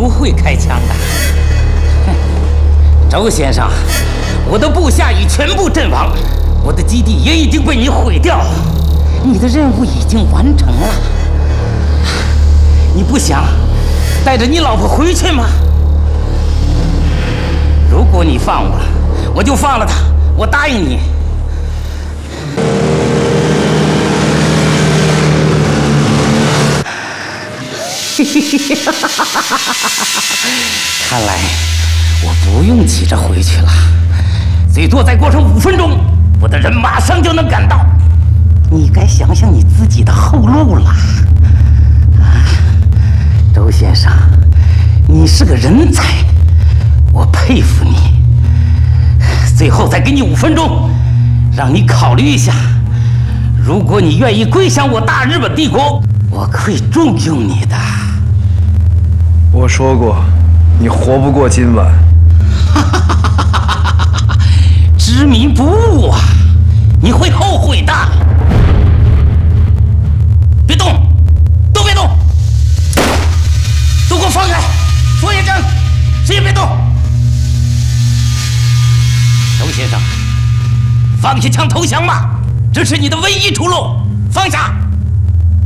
不会开枪的。哼，周先生，我的部下已全部阵亡，我的基地也已经被你毁掉了，你的任务已经完成了。你不想带着你老婆回去吗？如果你放我，我就放了她，我答应你。看来我不用急着回去了，最多再过上5分钟，我的人马上就能赶到。你该想想你自己的后路了。周先生，你是个人才，我佩服你。最后再给你5分钟，让你考虑一下。如果你愿意归降我大日本帝国，我会重用你的。 我说过，你活不过今晚。 知民不悟啊，你会后悔的。别动，都别动，都给我放开！说野战，谁也别动。周先生，放下枪投降吧，这是你的唯一出路。放下！